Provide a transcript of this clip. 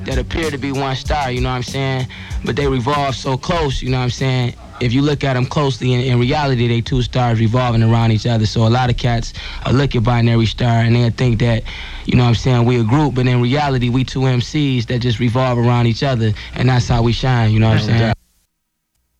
that appear to be one star, you know what I'm saying? But they revolve so close, you know what I'm saying? If you look at them closely, in reality, they two stars revolving around each other. So a lot of cats look at Binary Star and they think that, you know what I'm saying, we a group, but in reality, we two MCs that just revolve around each other, and that's how we shine, you know what I'm saying?